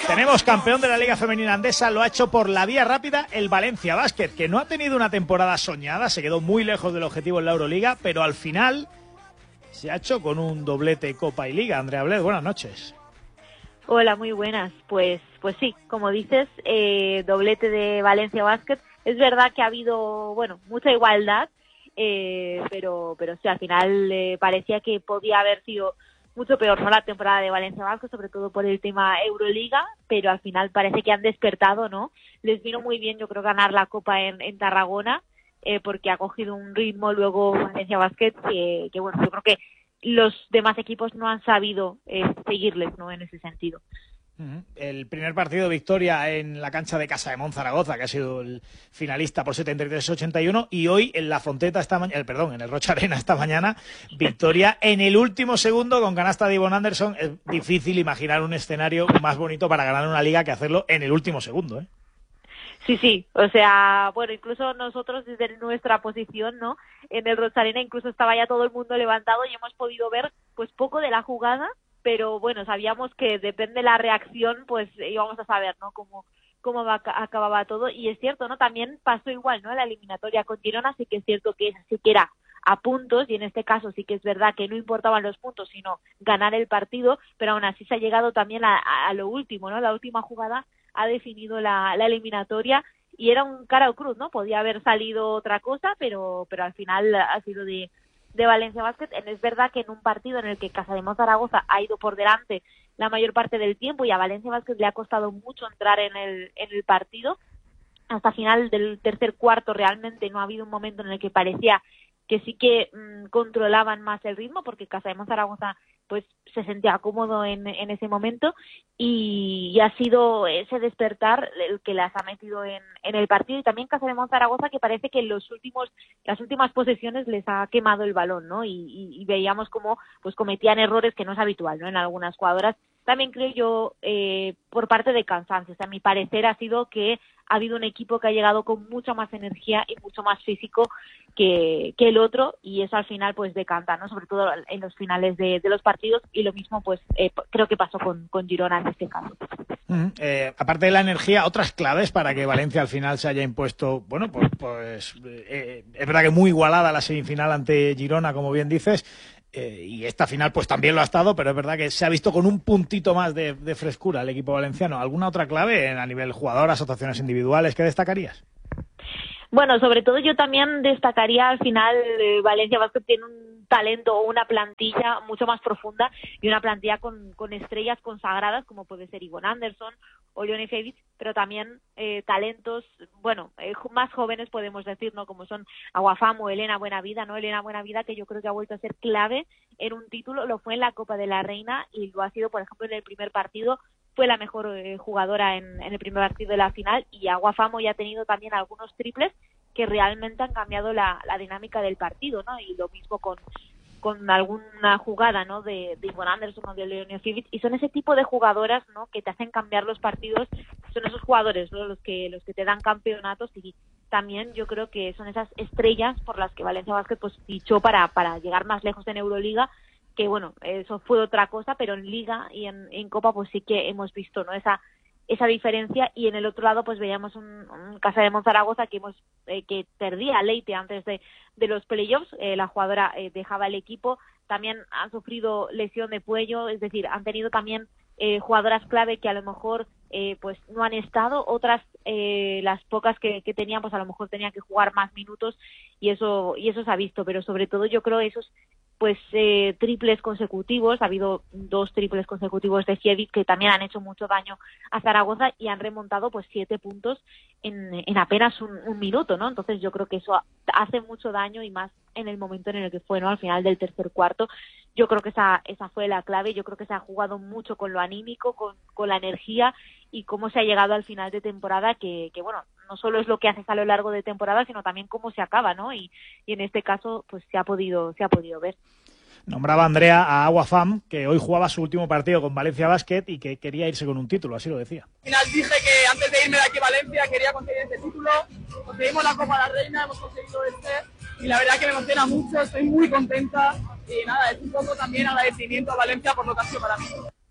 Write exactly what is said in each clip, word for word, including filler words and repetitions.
Tenemos campeón de la Liga Femenina Andesa, lo ha hecho por la vía rápida el Valencia Basket, que no ha tenido una temporada soñada, se quedó muy lejos del objetivo en la Euroliga, pero al final se ha hecho con un doblete Copa y Liga. Andrea Bled, buenas noches. Hola, muy buenas. Pues pues sí, como dices, eh, doblete de Valencia Basket. Es verdad que ha habido, bueno, mucha igualdad, eh, pero pero sí, al final eh, parecía que podía haber sido mucho peor, ¿no?, la temporada de Valencia Basket, sobre todo por el tema Euroliga, pero al final parece que han despertado, ¿no? Les vino muy bien, yo creo, ganar la Copa en, en Tarragona, eh, porque ha cogido un ritmo luego Valencia Basket que, que, bueno, yo creo que los demás equipos no han sabido eh, seguirles, ¿no?, en ese sentido. El primer partido de victoria en la cancha de Casa de Monzaragoza, que ha sido el finalista por setenta y tres a ochenta y uno, y hoy en la Fonteta esta mañana, perdón, en el Rocha Arena esta mañana, victoria en el último segundo con canasta de Yvonne Anderson. Es difícil imaginar un escenario más bonito para ganar una liga que hacerlo en el último segundo, ¿eh? Sí, sí, o sea, bueno, incluso nosotros desde nuestra posición, ¿no?, en el Rocha Arena incluso estaba ya todo el mundo levantado y hemos podido ver pues poco de la jugada, pero bueno, sabíamos que depende de la reacción, pues íbamos a saber, ¿no?, cómo, cómo va, acababa todo. Y es cierto, ¿no?, también pasó igual, ¿no?, en la eliminatoria con Girona, sí que es cierto que sí que era a puntos, y en este caso sí que es verdad que no importaban los puntos, sino ganar el partido, pero aún así se ha llegado también a, a lo último, ¿no?, la última jugada ha definido la, la eliminatoria, y era un cara o cruz, ¿no?, podía haber salido otra cosa, pero, pero al final ha sido de de Valencia Basket. Es verdad que en un partido en el que Casa de Zaragoza ha ido por delante la mayor parte del tiempo y a Valencia Basket le ha costado mucho entrar en el, en el partido, hasta final del tercer cuarto realmente no ha habido un momento en el que parecía que sí que mmm, controlaban más el ritmo, porque Casa de Zaragoza pues se sentía cómodo en, en ese momento, y, y ha sido ese despertar el que las ha metido en, en el partido. Y también Casa de Zaragoza, que parece que en los últimos las últimas posesiones les ha quemado el balón, ¿no? Y, y, y veíamos cómo pues cometían errores, que no es habitual, ¿no?, en algunas jugadoras. También creo yo eh, por parte de cansancio, o sea, a mi parecer ha sido que ha habido un equipo que ha llegado con mucha más energía y mucho más físico que, que el otro, y eso al final pues decanta, ¿no?, sobre todo en los finales de, de los partidos, y lo mismo pues eh, creo que pasó con, con Girona en este caso. Mm, eh, aparte de la energía, otras claves para que Valencia al final se haya impuesto, bueno, pues, pues eh, es verdad que muy igualada la semifinal ante Girona, como bien dices, eh, y esta final pues también lo ha estado, pero es verdad que se ha visto con un puntito más de, de frescura el equipo valenciano. ¿Alguna otra clave a nivel jugador, asociaciones individuales que destacarías? Bueno, sobre todo yo también destacaría al final eh, Valencia Basket tiene un talento o una plantilla mucho más profunda, y una plantilla con, con estrellas consagradas como puede ser Yvonne Anderson o Leonie Fevich, pero también eh, talentos, bueno, eh, más jóvenes podemos decir, ¿no?, como son Aguafam o Elena Buenavida, ¿no? Elena Buenavida, que yo creo que ha vuelto a ser clave en un título, lo fue en la Copa de la Reina y lo ha sido, por ejemplo, en el primer partido. Fue la mejor eh, jugadora en, en el primer partido de la final, y Aguafam ya ha tenido también algunos triples que realmente han cambiado la, la dinámica del partido, ¿no? Y lo mismo con, con alguna jugada, ¿no?, de, de Yvonne Anderson o de Leonie Fevich, y son ese tipo de jugadoras, ¿no?, que te hacen cambiar los partidos. Son esos jugadores, ¿no?, los que los que te dan campeonatos, y también yo creo que son esas estrellas por las que Valencia Basket pues fichó para, para llegar más lejos en Euroliga, que bueno, eso fue otra cosa, pero en Liga y en, en Copa pues sí que hemos visto, ¿no?, esa esa diferencia. Y en el otro lado pues veíamos un, un Casa de Zaragoza que hemos eh, que perdía a Leite antes de, de los playoffs, eh, la jugadora eh, dejaba el equipo, también han sufrido lesión de cuello, es decir, han tenido también eh, jugadoras clave que a lo mejor eh, pues no han estado, otras eh, las pocas que, que tenían pues a lo mejor tenían que jugar más minutos, y eso y eso se ha visto, pero sobre todo yo creo esos pues eh, triples consecutivos, ha habido dos triples consecutivos de Fevich que también han hecho mucho daño a Zaragoza, y han remontado pues siete puntos en, en apenas un, un minuto, ¿no? Entonces yo creo que eso hace mucho daño, y más en el momento en el que fue, ¿no?, al final del tercer cuarto. Yo creo que esa esa fue la clave. Yo creo que se ha jugado mucho con lo anímico, con, con la energía, y cómo se ha llegado al final de temporada, que, que bueno, no solo es lo que haces a lo largo de temporada, sino también cómo se acaba, ¿no? Y, y en este caso pues se ha podido se ha podido ver. Nombraba Andrea a Aguafam, que hoy jugaba su último partido con Valencia Basket y que quería irse con un título, así lo decía. Al final dije que antes de irme de aquí a Valencia quería conseguir este título. Conseguimos la Copa de la Reina, hemos conseguido este, y la verdad que me emociona mucho, estoy muy contenta, y nada, es un poco también agradecimiento a Valencia por lo que ha sido para mí.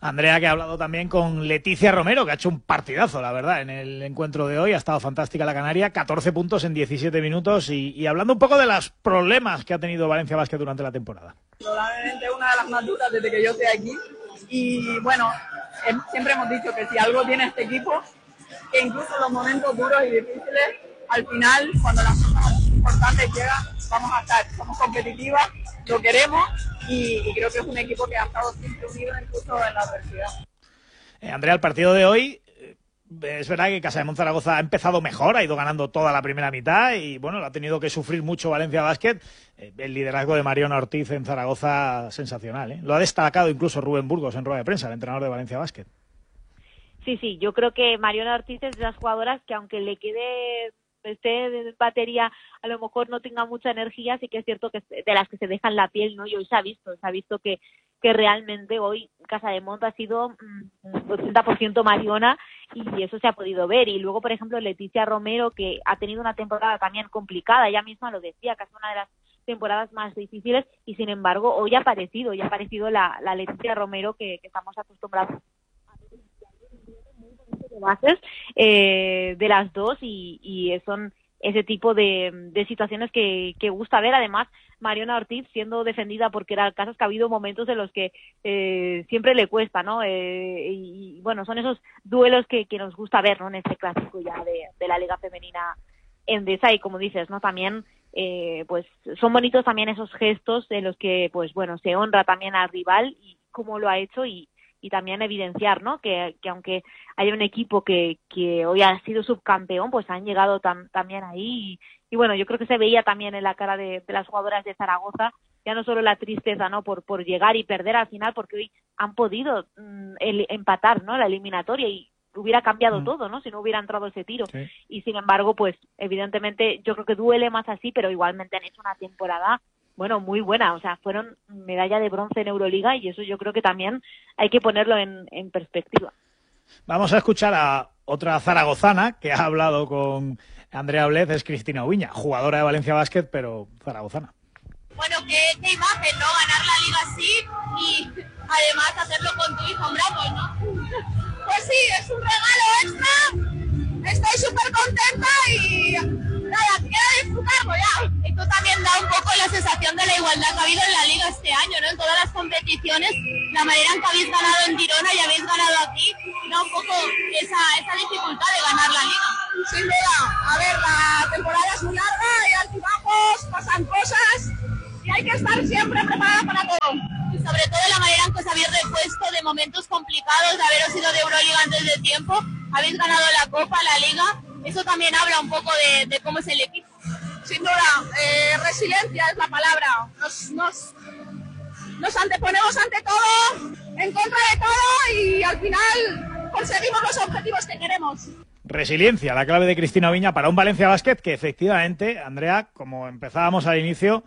Andrea, que ha hablado también con Leticia Romero, que ha hecho un partidazo, la verdad, en el encuentro de hoy. Ha estado fantástica la canaria, catorce puntos en diecisiete minutos y, y hablando un poco de los problemas que ha tenido Valencia Basket durante la temporada. Probablemente una de las más duras desde que yo estoy aquí. Y bueno, eh, siempre hemos dicho que si algo tiene este equipo, que incluso en los momentos duros y difíciles, al final, cuando las cosas importantes llegan, vamos a estar, somos competitivas, lo queremos y, y creo que es un equipo que ha estado siempre unido incluso en la adversidad. Eh, Andrea, el partido de hoy, eh, es verdad que Casa de Monzaragoza ha empezado mejor, ha ido ganando toda la primera mitad y bueno, lo ha tenido que sufrir mucho Valencia Basket. Eh, el liderazgo de Mariona Ortiz en Zaragoza, sensacional, ¿eh? Lo ha destacado incluso Rubén Burgos en rueda de prensa, el entrenador de Valencia Basket. Sí, sí, yo creo que Mariona Ortiz es de las jugadoras que aunque le quede esté de batería, a lo mejor no tenga mucha energía, sí que es cierto que de las que se dejan la piel, ¿no? Y hoy se ha visto, se ha visto que, que realmente hoy Casa de Monta ha sido mmm, ochenta por ciento Mariona y eso se ha podido ver. Y luego, por ejemplo, Leticia Romero, que ha tenido una temporada también complicada, ella misma lo decía, que ha sido una de las temporadas más difíciles y sin embargo hoy ha aparecido, ya ha aparecido la, la Leticia Romero que, que estamos acostumbrados de bases eh, de las dos y, y son ese tipo de, de situaciones que, que gusta ver. Además, Mariona Ortiz siendo defendida porque era el caso, es que ha habido momentos en los que eh, siempre le cuesta, ¿no? Eh, y, y bueno, son esos duelos que, que nos gusta ver, ¿no? En este clásico ya de, de la Liga Femenina Endesa y como dices, ¿no? También eh, pues son bonitos también esos gestos en los que pues bueno, se honra también al rival y cómo lo ha hecho y y también evidenciar, ¿no? Que, que aunque haya un equipo que, que hoy ha sido subcampeón, pues han llegado tam, también ahí. Y, y bueno, yo creo que se veía también en la cara de, de las jugadoras de Zaragoza, ya no solo la tristeza, ¿no? Por, por llegar y perder al final, porque hoy han podido mmm, el, empatar, ¿no? La eliminatoria y hubiera cambiado mm. todo, ¿no? Si no hubiera entrado ese tiro. Sí. Y sin embargo, pues evidentemente yo creo que duele más así, pero igualmente han hecho una temporada bueno, muy buena, o sea, fueron medalla de bronce en Euroliga y eso yo creo que también hay que ponerlo en, en perspectiva. Vamos a escuchar a otra zaragozana que ha hablado con Andrea Blez, es Cristina Ubiña, jugadora de Valencia Basket, pero zaragozana. Bueno, qué, qué imagen, ¿no? Ganar la liga así y además hacerlo con tu hijo en brazos, ¿no? Pues sí, es un regalo extra, estoy súper contenta y nada, quiero disfrutarlo ya. Esto también da un poco la sensación de la igualdad que ha habido en la liga este año, ¿no? En todas las competiciones, la manera en que habéis ganado en Girona y habéis ganado aquí, da un poco esa, esa dificultad de ganar la liga. Sin duda, a ver, la temporada es muy larga, hay altibajos, pasan cosas y hay que estar siempre preparada para todo. Y sobre todo la manera en que os habéis repuesto de momentos complicados, de haberos ido de Euroliga antes de tiempo, habéis ganado la Copa, la Liga, eso también habla un poco de, de cómo es el equipo. Sin duda, eh, resiliencia es la palabra. Nos, nos, nos anteponemos ante todo, en contra de todo y al final conseguimos los objetivos que queremos. Resiliencia, la clave de Cristina Ubiña para un Valencia Basket que efectivamente, Andrea, como empezábamos al inicio,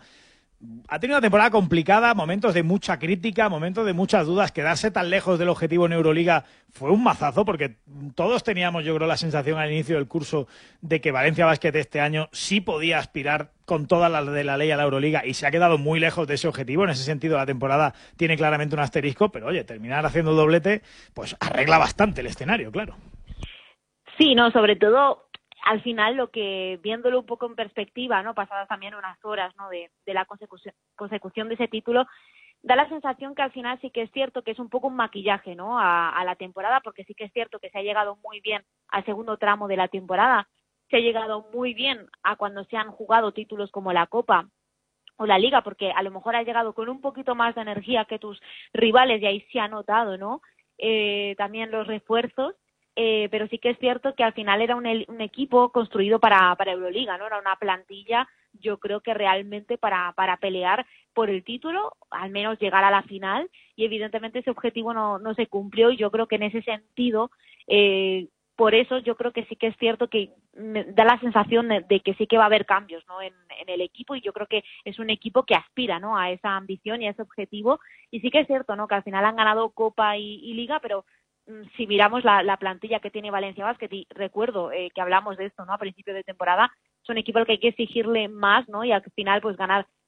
ha tenido una temporada complicada, momentos de mucha crítica, momentos de muchas dudas. Quedarse tan lejos del objetivo en Euroliga fue un mazazo porque todos teníamos, yo creo, la sensación al inicio del curso de que Valencia Basket este año sí podía aspirar con todas las de la ley a la Euroliga y se ha quedado muy lejos de ese objetivo. En ese sentido, la temporada tiene claramente un asterisco, pero oye, terminar haciendo el doblete, pues arregla bastante el escenario, claro. Sí, no, sobre todo al final lo que, viéndolo un poco en perspectiva, ¿no? Pasadas también unas horas, ¿no? De, de la consecución, consecución de ese título, da la sensación que al final sí que es cierto que es un poco un maquillaje, ¿no? A, a la temporada, porque sí que es cierto que se ha llegado muy bien al segundo tramo de la temporada, se ha llegado muy bien a cuando se han jugado títulos como la Copa o la Liga, porque a lo mejor has llegado con un poquito más de energía que tus rivales y ahí se ha notado, ¿no? Eh, también los refuerzos. Eh, pero sí que es cierto que al final era un, un equipo construido para, para Euroliga, ¿no? Era una plantilla, yo creo que realmente para, para pelear por el título, al menos llegar a la final, y evidentemente ese objetivo no, no se cumplió, y yo creo que en ese sentido, eh, por eso yo creo que sí que es cierto que me da la sensación de, de que sí que va a haber cambios, ¿no? En, en el equipo, y yo creo que es un equipo que aspira, ¿no? A esa ambición y a ese objetivo, y sí que es cierto, ¿no? Que al final han ganado Copa y, y Liga, pero si miramos la, la plantilla que tiene Valencia Basket, y recuerdo eh, que hablamos de esto, ¿no? A principio de temporada, es un equipo al que hay que exigirle más, ¿no? Y al final, pues ganar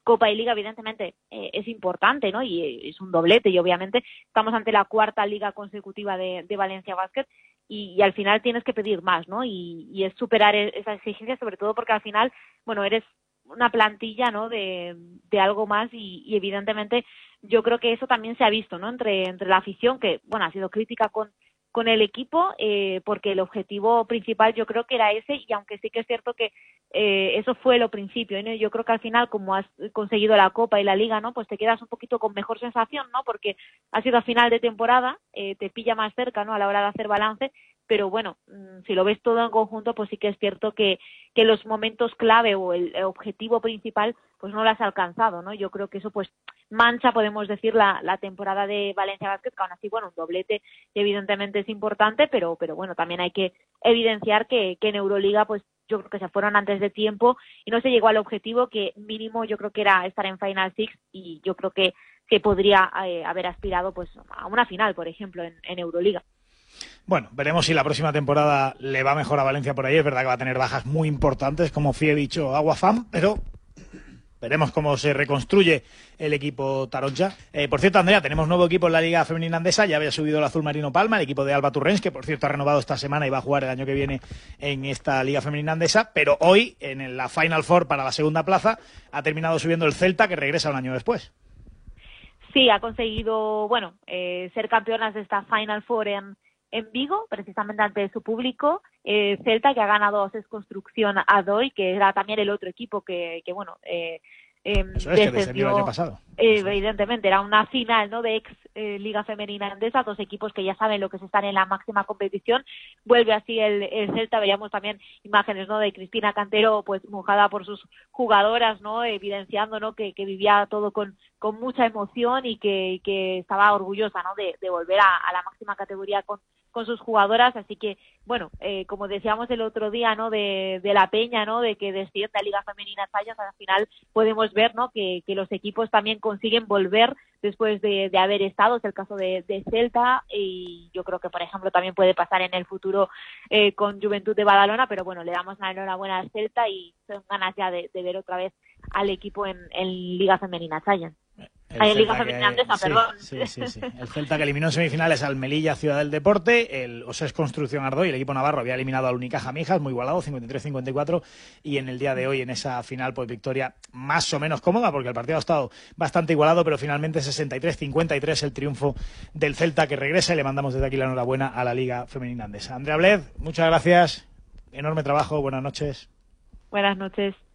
Copa y Liga, evidentemente eh, es importante, ¿no? Y es un doblete, y obviamente estamos ante la cuarta liga consecutiva de, de Valencia Basket, y, y al final tienes que pedir más, ¿no? Y, y es superar esa exigencia, sobre todo porque al final, bueno, eres una plantilla, ¿no? De, de algo más, y, y evidentemente yo creo que eso también se ha visto, ¿no? Entre, entre la afición, que, bueno, ha sido crítica con con el equipo, eh, porque el objetivo principal yo creo que era ese, y aunque sí que es cierto que eh, eso fue lo principio, ¿no? Yo creo que al final, como has conseguido la Copa y la Liga, ¿no? Pues te quedas un poquito con mejor sensación, ¿no? Porque ha sido a final de temporada, eh, te pilla más cerca, ¿no? A la hora de hacer balance, pero bueno, si lo ves todo en conjunto, pues sí que es cierto que, que los momentos clave o el objetivo principal, pues no lo has alcanzado, ¿no? Yo creo que eso, pues, mancha, podemos decir, la, la temporada de Valencia Basket, que aún así, bueno, un doblete evidentemente es importante, pero, pero bueno, también hay que evidenciar que, que en Euroliga, pues, yo creo que se fueron antes de tiempo y no se llegó al objetivo, que mínimo yo creo que era estar en Final Six, y yo creo que, que podría eh, haber aspirado, pues, a una final, por ejemplo, en, en Euroliga. Bueno, veremos si la próxima temporada le va mejor a Valencia por ahí. Es verdad que va a tener bajas muy importantes, como Fievich o Aguafam, pero veremos cómo se reconstruye el equipo taronja. Eh, por cierto, Andrea, tenemos nuevo equipo en la Liga Femenina Andesa. Ya había subido el Azul Marino Palma, el equipo de Alba Turrens, que por cierto ha renovado esta semana y va a jugar el año que viene en esta Liga Femenina Andesa. Pero hoy, en la Final Four para la segunda plaza, ha terminado subiendo el Celta, que regresa un año después. Sí, ha conseguido, bueno, eh, ser campeonas de esta Final Four en en Vigo, precisamente ante su público. eh, Celta, que ha ganado Oses Construcción a Doi, que era también el otro equipo que, que bueno, eh, eh, Eso es, descendió, que descendió el año pasado. Eh, evidentemente, era una final, ¿no?, de ex eh, Liga Femenina Andesa, dos equipos que ya saben lo que se están en la máxima competición. Vuelve así el, el Celta. Veíamos también imágenes, ¿no?, de Cristina Cantero, pues mojada por sus jugadoras, ¿no?, evidenciando, ¿no?, que, que vivía todo con, con mucha emoción, y que, que estaba orgullosa, ¿no?, de, de volver a, a la máxima categoría con con sus jugadoras. Así que, bueno, eh, como decíamos el otro día, ¿no?, de, de la Peña, ¿no?, de que desciende a Liga Femenina Fallas, al final podemos ver, ¿no?, que, que los equipos también consiguen volver después de, de haber estado. Es el caso de, de Celta, y yo creo que, por ejemplo, también puede pasar en el futuro eh, con Juventud de Badalona, pero bueno, le damos la enhorabuena al Celta, y son ganas ya de, de ver otra vez al equipo en, en Liga Femenina Fallas. El Liga que, Femenina Andesa, sí, perdón. Sí, sí, sí. El Celta, que eliminó en semifinales al Melilla Ciudad del Deporte, el Oses Construcción Ardoy, el equipo navarro, había eliminado al Unicaja Mijas, muy igualado, cincuenta y tres cincuenta y cuatro, y en el día de hoy, en esa final, pues victoria más o menos cómoda, porque el partido ha estado bastante igualado, pero finalmente sesenta y tres cincuenta y tres el triunfo del Celta, que regresa, y le mandamos desde aquí la enhorabuena a la Liga Femenina Andesa. Andrea Bled, muchas gracias, enorme trabajo, buenas noches. Buenas noches.